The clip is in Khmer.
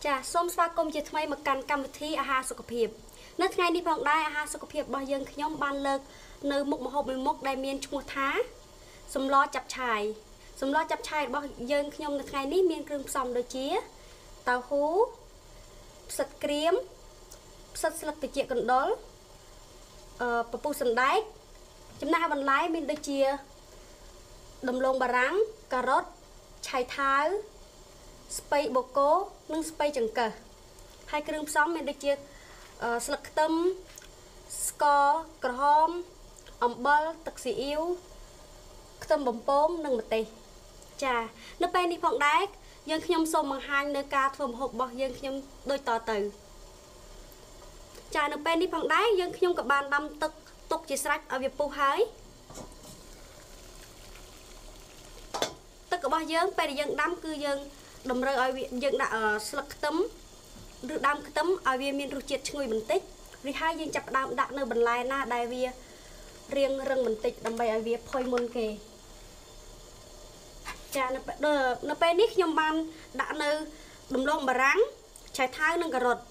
ចាសូមស្វាគមន៍ជាថ្មីមកកាន់កម្មវិធីអាហារសុខភាពនៅថ្ងៃនេះផងដែរអាហារសុខភាពរបស់យើងខ្ញុំបានលើកនៅមុខម្ហូបមួយមុខដែលមានឈ្មោះថាសម្លចាប់ឆាយសម្លចាប់ឆាយរបស់យើងខ្ញុំនៅថ្ងៃនេះមានគ្រឿងផ្សំដូចជាតៅហ៊ូផ្សិតក្រៀមផ្សិតស្លឹកត្រចៀកកណ្ដុរពពុះសណ្ដែកចំណែកបន្លែមានដូចជាដំឡូងបារាំងការ៉ុតឆៃថាវស្ពៃបូកូនិងស្ពៃចង្កឹះហើយគ្រឿងផ្សំមានដូចជាស្លឹកខ្ទឹមស្ករក្រហមអំបិលទឹកស៊ីអ៊ីវខ្ទឹមបំពងនិងម្ទេសចានៅពេលនេះផងដែរយើងខ្ញុំសូមបង្ហាញនៅការធ្វើម្ហូបរបស់យើងខ្ញុំដូចតទៅចានៅពេលនេះផងដែរយើងខ្ញុំក៏បានដាំទឹកទុកជាស្រេចឲ្យវាពុះហើយទឹករបស់យើងពេលដែលយើងដាំគឺយើងតម្រូវឲ្យយើងដាក់ស្លឹកខ្ទឹមឬដើមខ្ទឹមឲ្យវាមានរសជាតិឈ្ងុយបន្តិចរីហើយយើងចាប់ផ្ដើមដាក់នៅបន្លែណាដែលវារៀងរឹងបន្តិចដើម្បីឲ្យវាផុយមុនគេចានៅពេលនេះខ្ញុំបានដាក់នៅដំឡូងបារាំងឆៃថាវនិងការ៉ុត